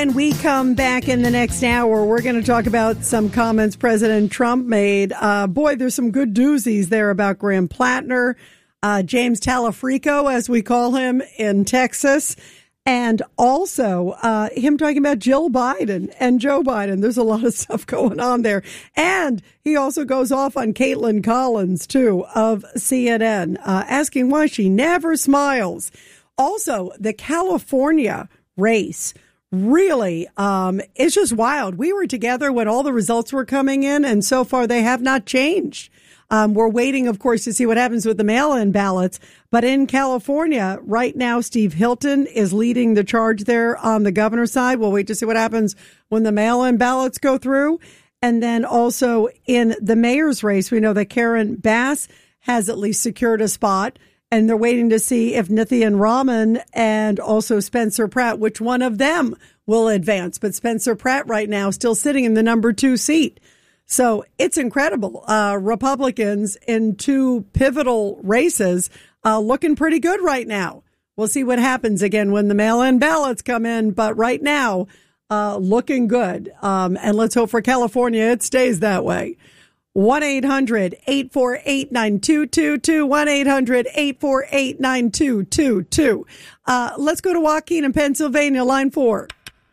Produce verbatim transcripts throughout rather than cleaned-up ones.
And we come back in the next hour. We're going to talk about some comments President Trump made. Uh, boy, there's some good doozies there about Graham Plattner, uh, James Talafrico, as we call him in Texas, and also uh, him talking about Jill Biden and Joe Biden. There's a lot of stuff going on there. And he also goes off on Caitlin Collins, too, of C N N, uh, asking why she never smiles. Also, the California race. Really, um, it's just wild. We were together when all the results were coming in, and so far they have not changed. Um, we're waiting, of course, to see what happens with the mail-in ballots. But in California, right now, Steve Hilton is leading the charge there on the governor's side. We'll wait to see what happens when the mail-in ballots go through. And then also in the mayor's race, we know that Karen Bass has at least secured a spot. And they're waiting to see if Nithian Raman and also Spencer Pratt, which one of them will advance. But Spencer Pratt right now still sitting in the number two seat. So it's incredible. Uh, Republicans in two pivotal races uh, looking pretty good right now. We'll see what happens again when the mail-in ballots come in. But right now, uh, looking good. Um, and let's hope for California it stays that way. one eight hundred eight four eight nine two two two, one eight hundred eight four eight nine two two two. Uh, let's go to Joaquin in Pennsylvania, line four.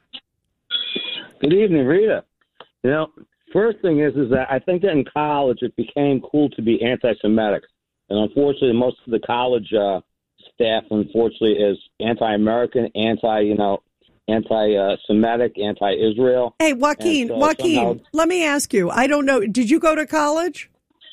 Good evening, Rita. You know, first thing is, is that I think that in college it became cool to be anti-Semitic. And unfortunately, most of the college uh, staff, unfortunately, is anti-American, anti, you know, anti-Semitic, anti-Israel. Hey, Joaquin, so Joaquin, somehow, let me ask you. I don't know. Did you go to college?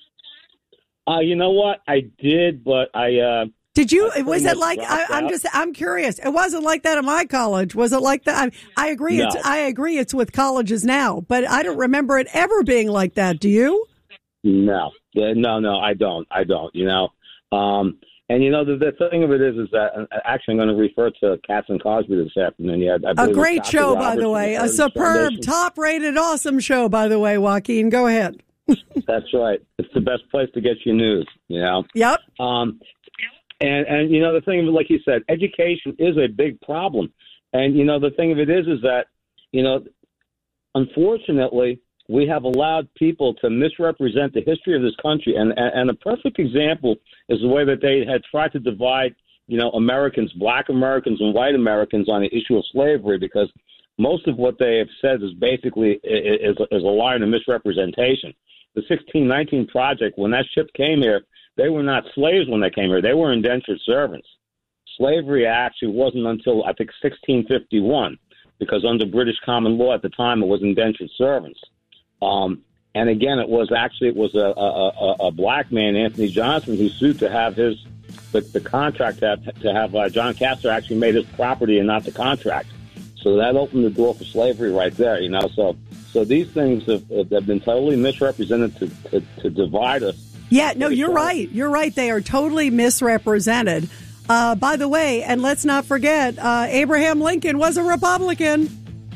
Uh, you know what? I did, but I... Uh, did you? Was it like... I, I'm just... I'm curious. It wasn't like that at my college. Was it like that? I, I agree. No. It's, I agree it's with colleges now, but I don't remember it ever being like that. Do you? No. No, no, I don't. I don't, you know. Um And, you know, the, the thing of it is, is that uh, actually I'm going to refer to Katz and Cosby this afternoon. Yeah, I a great show, by the way. A superb, top-rated, awesome show, by the way, Joaquin. Go ahead. That's right. It's the best place to get your news, you know. Yep. Um, and, and, you know, the thing of it, like you said, education is a big problem. And, you know, the thing of it is, is that, you know, unfortunately, we have allowed people to misrepresent the history of this country. And, and, and a perfect example is the way that they had tried to divide, you know, Americans, black Americans and white Americans on the issue of slavery, because most of what they have said is basically is, is a lie and a misrepresentation. The sixteen nineteen Project, when that ship came here, they were not slaves when they came here. They were indentured servants. Slavery actually wasn't until, I think, sixteen fifty-one, because under British common law at the time, it was indentured servants. Um, and again, it was actually it was a, a, a, a black man, Anthony Johnson, who sued to have his the, the contract to have, to have uh, John Castor actually made his property and not the contract. So that opened the door for slavery right there, you know. So so these things have, have been totally misrepresented to, to, to divide us. Yeah, no, you're right. You're right. They are totally misrepresented. Uh, by the way, and let's not forget, uh, Abraham Lincoln was a Republican.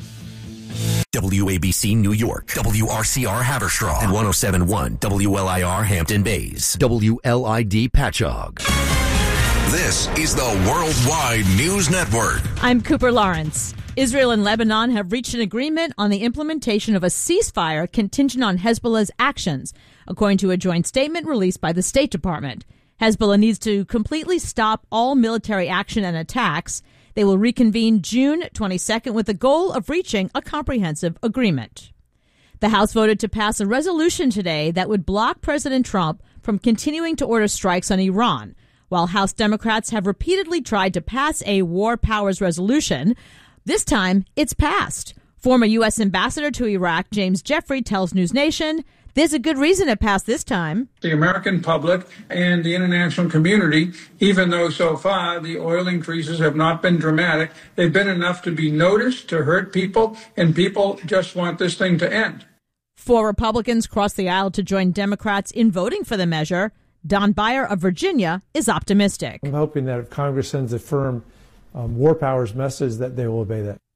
W A B C New York, W R C R Haverstraw, and one oh seven point one W L I R Hampton Bays, W L I D Patchogue. This is the Worldwide News Network. I'm Cooper Lawrence. Israel and Lebanon have reached an agreement on the implementation of a ceasefire contingent on Hezbollah's actions, according to a joint statement released by the State Department. Hezbollah needs to completely stop all military action and attacks. They will reconvene June twenty-second with the goal of reaching a comprehensive agreement. The House voted to pass a resolution today that would block President Trump from continuing to order strikes on Iran. While House Democrats have repeatedly tried to pass a war powers resolution, this time it's passed. Former U S Ambassador to Iraq, James Jeffrey, tells News Nation, there's a good reason it passed this time. The American public and the international community, even though so far the oil increases have not been dramatic, they've been enough to be noticed, to hurt people, and people just want this thing to end. Four Republicans crossed the aisle to join Democrats in voting for the measure. Don Beyer of Virginia is optimistic. I'm hoping that if Congress sends a firm um, war powers message that they will obey that.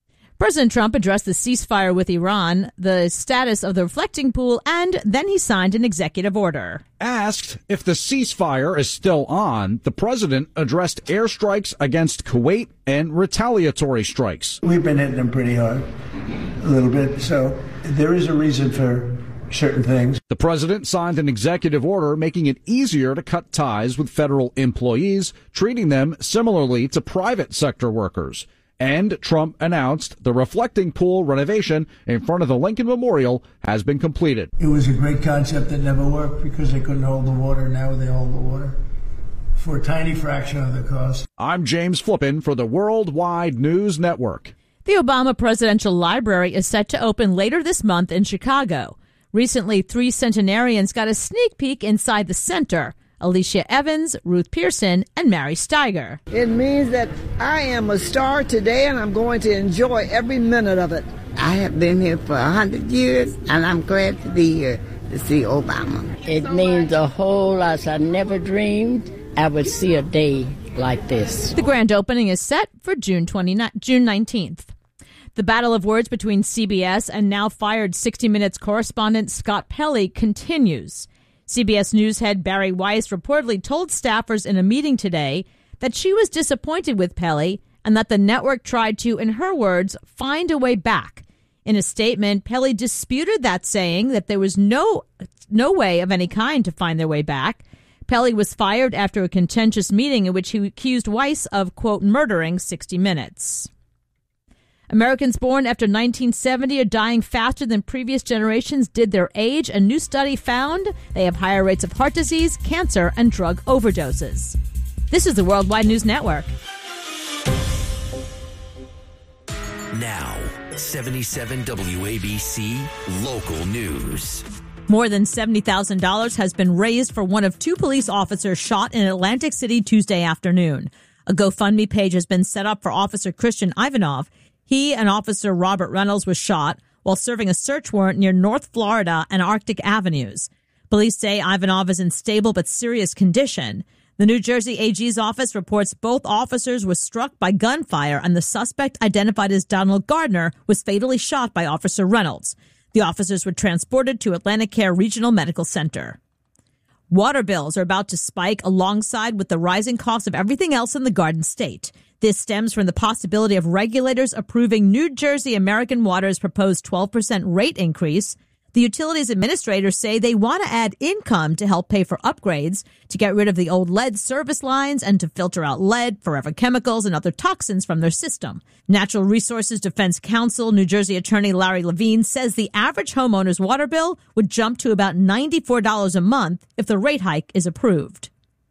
President Trump addressed the ceasefire with Iran, the status of the reflecting pool, and then he signed an executive order. Asked if the ceasefire is still on, the president addressed airstrikes against Kuwait and retaliatory strikes. We've been hitting them pretty hard, a little bit, so there is a reason for certain things. The president signed an executive order making it easier to cut ties with federal employees, treating them similarly to private sector workers. And Trump announced the reflecting pool renovation in front of the Lincoln Memorial has been completed. It was a great concept that never worked because they couldn't hold the water. Now they hold the water for a tiny fraction of the cost. I'm James Flippin for the Worldwide News Network. The Obama Presidential Library is set to open later this month in Chicago. Recently, three centenarians got a sneak peek inside the center. Alicia Evans, Ruth Pearson, and Mary Steiger. It means that I am a star today, and I'm going to enjoy every minute of it. I have been here for a hundred years, and I'm glad to be here to see Obama. It means a whole lot. I never dreamed I would see a day like this. The grand opening is set for June nineteenth. The battle of words between C B S and now fired sixty minutes correspondent Scott Pelley continues. C B S News head Barry Weiss reportedly told staffers in a meeting today that she was disappointed with Pelley and that the network tried to, in her words, find a way back. In a statement, Pelley disputed that, saying that there was no no way of any kind to find their way back. Pelley was fired after a contentious meeting in which he accused Weiss of, quote, murdering sixty minutes. Americans born after nineteen seventy are dying faster than previous generations did their age. A new study found they have higher rates of heart disease, cancer, and drug overdoses. This is the Worldwide News Network. Now, seventy-seven W A B C Local News. More than seventy thousand dollars has been raised for one of two police officers shot in Atlantic City Tuesday afternoon. A GoFundMe page has been set up for Officer Christian Ivanov. He and Officer Robert Reynolds was shot while serving a search warrant near North Florida and Arctic Avenues. Police say Ivanov is in stable but serious condition. The New Jersey A G's office reports both officers were struck by gunfire and the suspect, identified as Donald Gardner, was fatally shot by Officer Reynolds. The officers were transported to Atlantic Care Regional Medical Center. Water bills are about to spike alongside with the rising cost of everything else in the Garden State. This stems from the possibility of regulators approving New Jersey American Water's proposed twelve percent rate increase. The utilities administrators say they want to add income to help pay for upgrades, to get rid of the old lead service lines, and to filter out lead, forever chemicals, and other toxins from their system. Natural Resources Defense Counsel New Jersey Attorney Larry Levine says the average homeowner's water bill would jump to about ninety-four dollars a month if the rate hike is approved.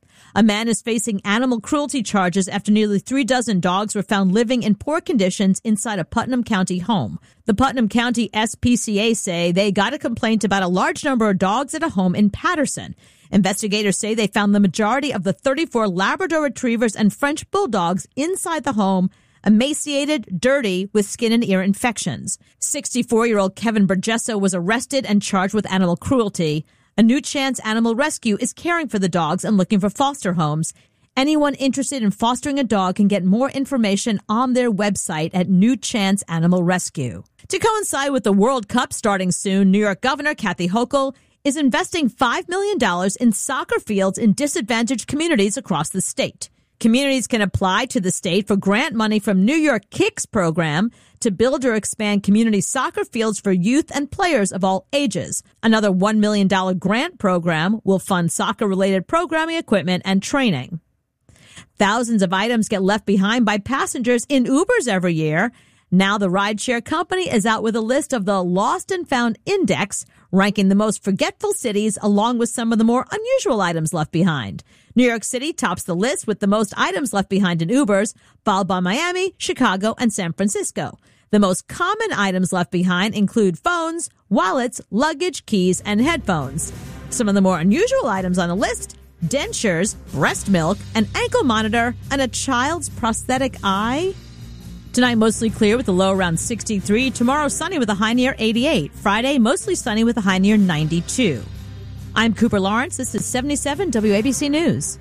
A man is facing animal cruelty charges after nearly three dozen dogs were found living in poor conditions inside a Putnam County home. The Putnam County S P C A say they got a complaint about a large number of dogs at a home in Patterson. Investigators say they found the majority of the thirty-four Labrador Retrievers and French Bulldogs inside the home, emaciated, dirty, with skin and ear infections. sixty-four-year-old Kevin Bergesso was arrested and charged with animal cruelty. A New Chance Animal Rescue is caring for the dogs and looking for foster homes. Anyone interested in fostering a dog can get more information on their website at New Chance Animal Rescue. To coincide with the World Cup starting soon, New York Governor Kathy Hochul is investing five million dollars in soccer fields in disadvantaged communities across the state. Communities can apply to the state for grant money from New York Kicks program to build or expand community soccer fields for youth and players of all ages. Another one million dollars grant program will fund soccer-related programming equipment and training. Thousands of items get left behind by passengers in Ubers every year. Now the rideshare company is out with a list of the Lost and Found Index, ranking the most forgetful cities along with some of the more unusual items left behind. New York City tops the list with the most items left behind in Ubers, followed by Miami, Chicago, and San Francisco. The most common items left behind include phones, wallets, luggage, keys, and headphones. Some of the more unusual items on the list: dentures, breast milk, an ankle monitor, and a child's prosthetic eye. Tonight, mostly clear with a low around sixty-three. Tomorrow, sunny with a high near eighty-eight. Friday, mostly sunny with a high near ninety-two. I'm Cooper Lawrence. This is seventy-seven W A B C News.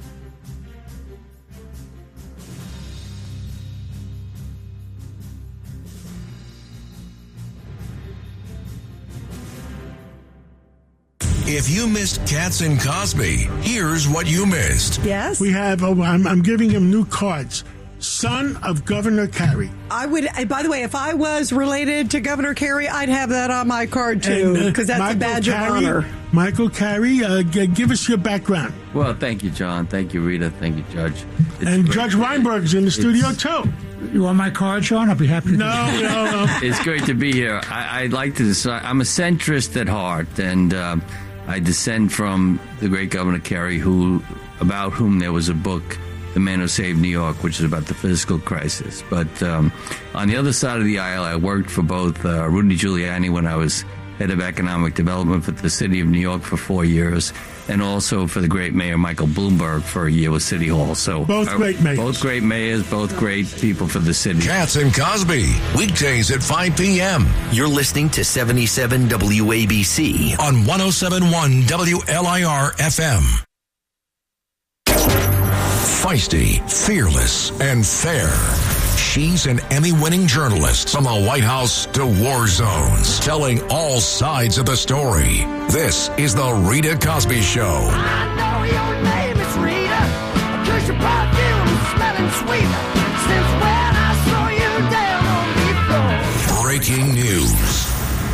If you missed Katz and Cosby, here's what you missed. Yes. We have, oh, I'm, I'm giving him new cards. Son of Governor Carey. I would, by the way, if I was related to Governor Carey, I'd have that on my card too, because uh, that's Michael a badge Carey, of honor. Michael Carey, uh, g- give us your background. Well, thank you, John. Thank you, Rita. Thank you, Judge. It's and great. Judge Weinberg's in the studio, it's, too. You want my card, Sean? I'll be happy to. No, no, no. It's great to be here. I, I'd like to decide. I'm a centrist at heart, and uh, I descend from the great Governor Carey, who, about whom there was a book, The Man Who Saved New York, which is about the fiscal crisis. But um, on the other side of the aisle, I worked for both uh, Rudy Giuliani when I was head of economic development for the city of New York for four years, and also for the great mayor Michael Bloomberg for a year with City Hall. So both uh, great mayors, both great mayors, both great people for the city. Katz and Cosby, weekdays at five p.m. You're listening to seventy-seven W A B C on one oh seven point one W L I R F M. Feisty, fearless, and fair. She's an Emmy-winning journalist from the White House to war zones, telling all sides of the story. This is the Rita Cosby Show. I know your name is Rita, because your perfume is smelling sweeter since when I saw you down on the floor. Breaking news.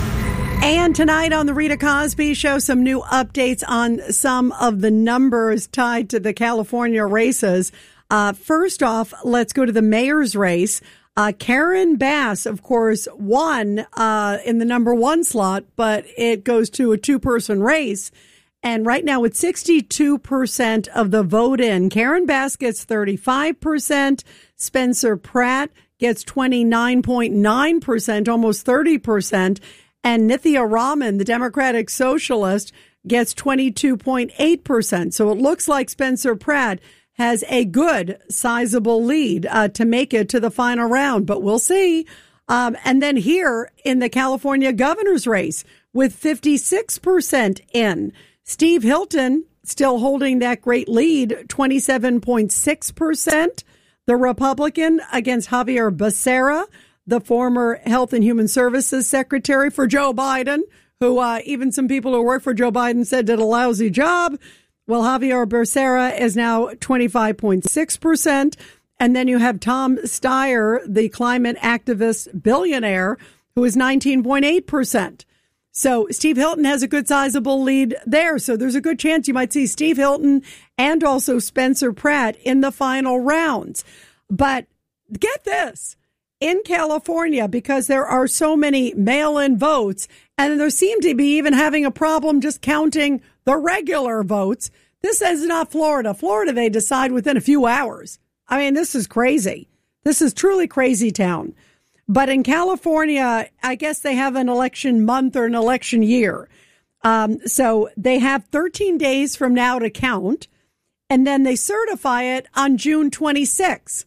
And tonight on the Rita Cosby Show, some new updates on some of the numbers tied to the California races. Uh, first off, let's go to the mayor's race. Uh, Karen Bass, of course, won uh, in the number one slot, but it goes to a two-person race. And right now it's sixty-two percent of the vote in. Karen Bass gets thirty-five percent. Spencer Pratt gets twenty-nine point nine percent, almost thirty percent. And Nithya Raman, the Democratic Socialist, gets twenty-two point eight percent. So it looks like Spencer Pratt has a good, sizable lead uh, to make it to the final round, but we'll see. Um, and then here in the California governor's race with fifty-six percent in, Steve Hilton still holding that great lead, twenty-seven point six percent. The Republican against Javier Becerra, the former Health and Human Services Secretary for Joe Biden, who uh, even some people who work for Joe Biden said did a lousy job. Well, Javier Becerra is now twenty-five point six percent. And then you have Tom Steyer, the climate activist billionaire, who is nineteen point eight percent. So Steve Hilton has a good sizable lead there. So there's a good chance you might see Steve Hilton and also Spencer Pratt in the final rounds. But get this. In California, because there are so many mail-in votes, and there seem to be even having a problem just counting the regular votes. This is not Florida. Florida, they decide within a few hours. I mean, this is crazy. This is truly crazy town. But in California, I guess they have an election month or an election year. Um, so they have thirteen days from now to count, and then they certify it on June twenty-sixth.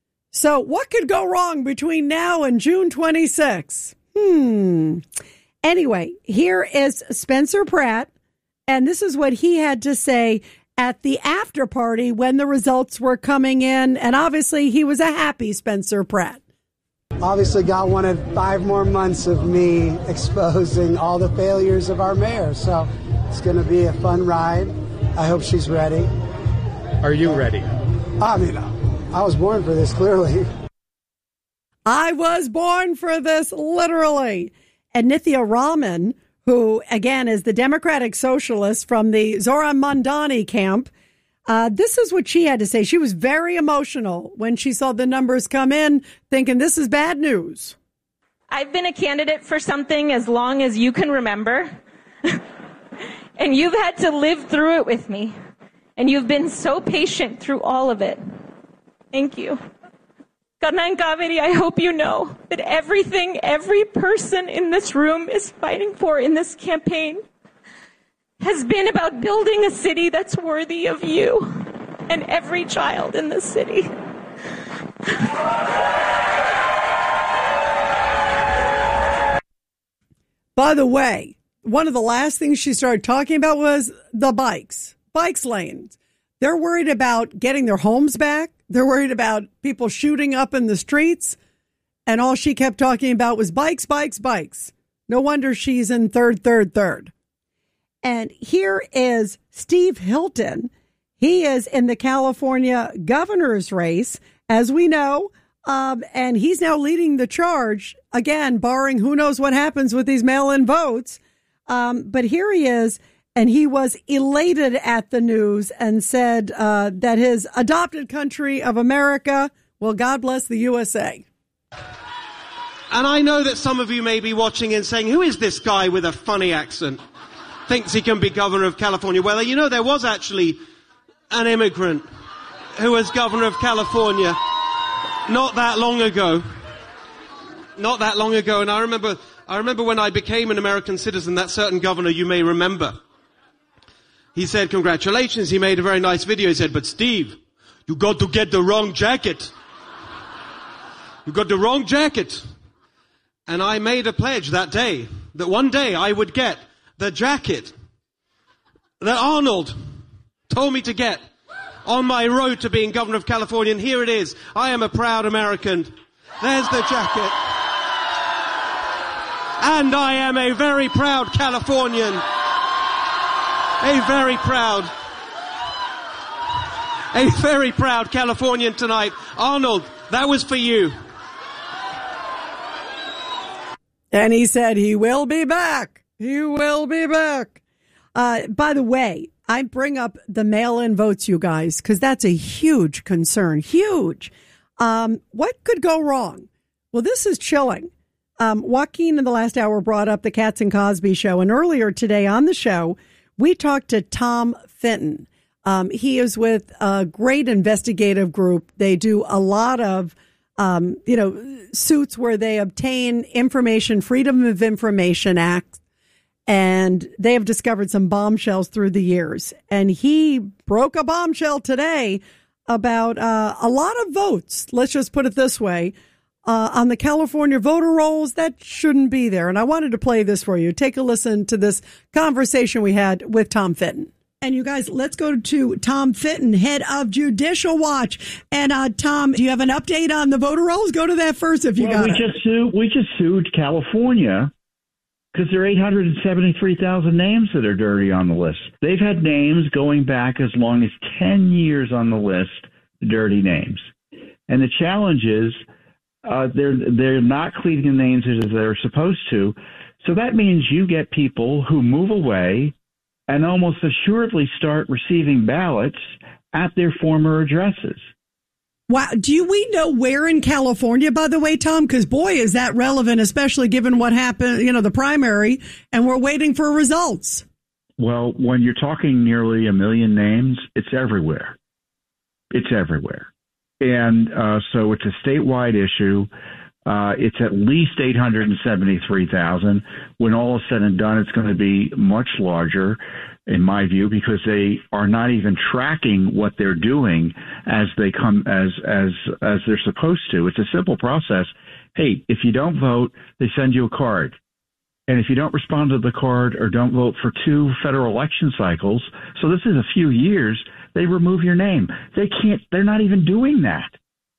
So what could go wrong between now and June twenty-sixth? Hmm. Anyway, here is Spencer Pratt, and this is what he had to say at the after party when the results were coming in. And obviously, he was a happy Spencer Pratt. Obviously, God wanted five more months of me exposing all the failures of our mayor. So it's going to be a fun ride. I hope she's ready. Are you ready? I mean, I was born for this, clearly. I was born for this, literally. And Nithya Raman, who, again, is the Democratic Socialist from the Zohran Mamdani camp, uh, this is what she had to say. She was very emotional when she saw the numbers come in, thinking this is bad news. I've been a candidate for something as long as you can remember. And you've had to live through it with me. And you've been so patient through all of it. Thank you. Karna and Kaveri, I hope you know that everything every person in this room is fighting for in this campaign has been about building a city that's worthy of you and every child in this city. By the way, one of the last things she started talking about was the bikes, bikes lanes. They're worried about getting their homes back. They're worried about people shooting up in the streets. And all she kept talking about was bikes, bikes, bikes. No wonder she's in third, third, third. And here is Steve Hilton. He is in the California governor's race, as we know, um, and he's now leading the charge, again, barring who knows what happens with these mail-in votes. Um, but here he is, and he was elated at the news and said uh, that his adopted country of America, well, God bless the U S A. And I know that some of you may be watching and saying, who is this guy with a funny accent? Thinks he can be governor of California. Well, you know, there was actually an immigrant who was governor of California not that long ago. Not that long ago. And I remember, I remember when I became an American citizen, that certain governor you may remember. He said, congratulations. He made a very nice video. He said, but Steve, you got to get the wrong jacket. You got the wrong jacket. And I made a pledge that day that one day I would get the jacket that Arnold told me to get on my road to being governor of California. And here it is. I am a proud American. There's the jacket. And I am a very proud Californian. A very proud, a very proud Californian tonight. Arnold, that was for you. And he said he will be back. He will be back. Uh, by the way, I bring up the mail-in votes, you guys, because that's a huge concern. Huge. Um, what could go wrong? Well, this is chilling. Um, Joaquin in the last hour brought up the Katz and Cosby show. And earlier today on the show, we talked to Tom Fitton. Um, he is with a great investigative group. They do a lot of Um, you know, suits where they obtain information, Freedom of Information Act, and they have discovered some bombshells through the years. And he broke a bombshell today about uh, a lot of votes, let's just put it this way, uh, on the California voter rolls that shouldn't be there. And I wanted to play this for you. Take a listen to this conversation we had with Tom Fitton. And you guys, let's go to Tom Fitton, head of Judicial Watch. And uh, Tom, do you have an update on the voter rolls? Go to that first if you well, got we it. Just sued, we just sued California because there are eight hundred seventy-three thousand names that are dirty on the list. They've had names going back as long as ten years on the list, dirty names. And the challenge is uh, they're, they're not cleaning the names as they're supposed to. So that means you get people who move away and almost assuredly start receiving ballots at their former addresses. Wow. Do you, we know where in California, by the way, Tom? Because, boy, is that relevant, especially given what happened, you know, the primary, and we're waiting for results. Well, when you're talking nearly a million names, it's everywhere. It's everywhere. And uh, so it's a statewide issue. Uh, it's at least eight hundred seventy-three thousand. When all is said and done, it's going to be much larger, in my view, because they are not even tracking what they're doing as they come as as as they're supposed to. It's a simple process. Hey, if you don't vote, they send you a card. And if you don't respond to the card or don't vote for two federal election cycles, so this is a few years, they remove your name. They can't, they're not even doing that.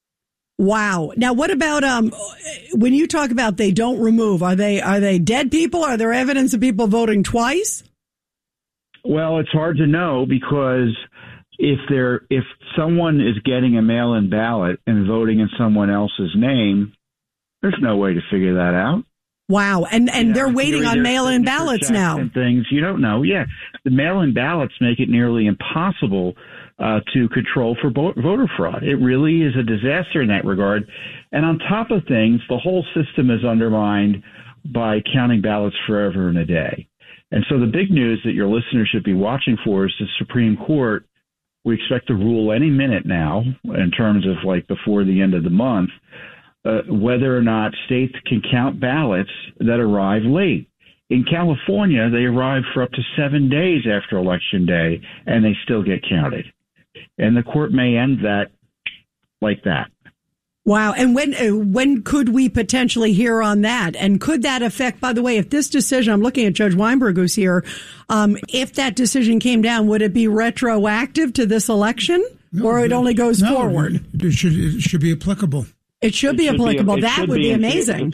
Wow. Now, what about um, when you talk about they don't remove? Are they are they dead people? Are there evidence of people voting twice? Well, it's hard to know because if they're if someone is getting a mail-in ballot and voting in someone else's name, there's no way to figure that out. Wow. And and you know, they're waiting on mail-in ballots now. And things you don't know. Yeah, the mail-in ballots make it nearly impossible Uh, to control for bo- voter fraud. It really is a disaster in that regard. And on top of things, the whole system is undermined by counting ballots forever and a day. And so the big news that your listeners should be watching for is the Supreme Court. We expect to rule any minute now in terms of like before the end of the month, uh, whether or not states can count ballots that arrive late. In California, they arrive for up to seven days after Election Day, and they still get counted. And the court may end that like that. Wow. And when uh, when could we potentially hear on that? And could that affect, by the way, if this decision, I'm looking at Judge Weinberg who's here, um, if that decision came down, would it be retroactive to this election? No, or it only goes no, forward? It should, it should be applicable. It should be it should applicable. Be, that would be, be amazing. It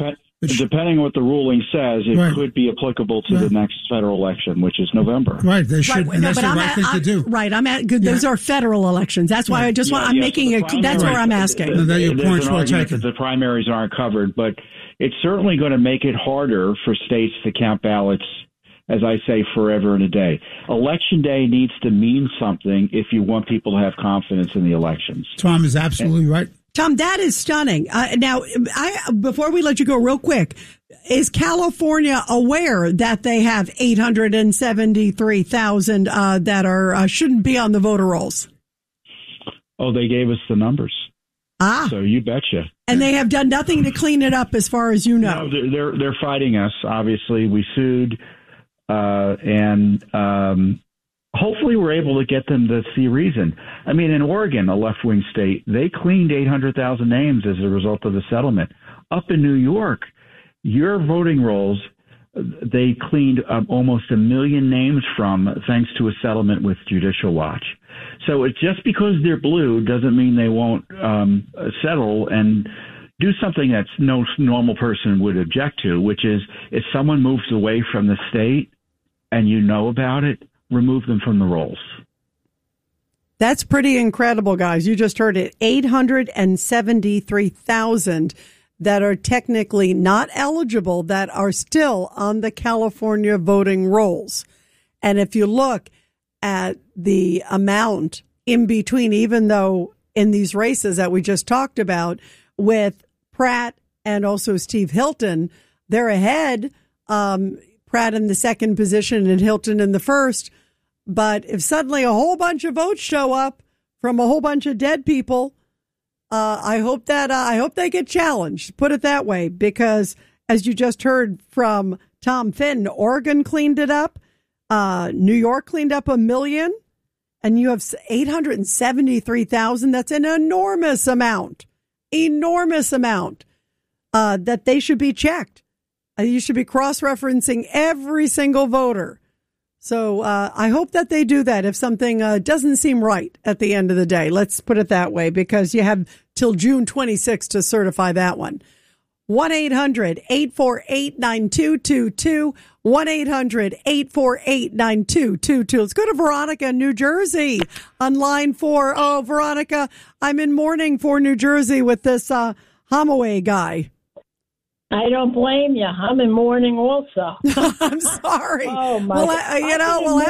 depending on what the ruling says, it Right. could be applicable to Right. the next federal election, which is November. Right, they should, Right, and no, that's but the I'm right at, thing to I'm- do. Right, I'm at. Good, those are federal elections. That's why I just want. Yeah, I'm yeah, making so a. the That's where primaries- I'm asking. No, that your There's point's an well argument taken. that the primaries aren't covered, but it's certainly going to make it harder for states to count ballots, as I say, forever and a day. Election day needs to mean something if you want people to have confidence in the elections. Tom is absolutely right. Tom, that is stunning. Uh, now, I before we let you go, real quick, is California aware that they have eight hundred and seventy-three thousand uh, that are uh, shouldn't be on the voter rolls? Oh, they gave us the numbers. Ah, so you betcha. And they have done nothing to clean it up, as far as you know. No, they're they're, they're fighting us. Obviously, we sued, uh, and um, hopefully, we're able to get them to see reason. I mean, in Oregon, a left-wing state, they cleaned eight hundred thousand names as a result of the settlement. Up in New York, your voting rolls, they cleaned um, almost a million names from, thanks to a settlement with Judicial Watch. So it's just because they're blue doesn't mean they won't um, settle and do something that no normal person would object to, which is if someone moves away from the state and you know about it, remove them from the rolls. That's pretty incredible, guys. You just heard it. eight hundred seventy-three thousand that are technically not eligible that are still on the California voting rolls. And if you look at the amount in between, even though in these races that we just talked about with Pratt and also Steve Hilton, they're ahead. Um, Pratt in the second position and Hilton in the first. But if suddenly a whole bunch of votes show up from a whole bunch of dead people, uh, I hope that uh, I hope they get challenged. Put it that way, because as you just heard from Tom Fitton, Oregon cleaned it up, uh, New York cleaned up a million, and you have eight hundred seventy-three thousand. That's an enormous amount, enormous amount uh, that they should be checked. Uh, you should be cross-referencing every single voter. So uh, I hope that they do that if something uh, doesn't seem right at the end of the day. Let's put it that way, because you have till June twenty-sixth to certify that one. one eight hundred eight four eight nine two two two. one eight hundred eight four eight nine two two two. Let's go to Veronica in New Jersey on line four. Oh, Veronica, I'm in mourning for New Jersey with this uh, Holloway guy. I don't blame you. I'm in mourning also. I'm sorry. Oh, my well, God. I, you know, well,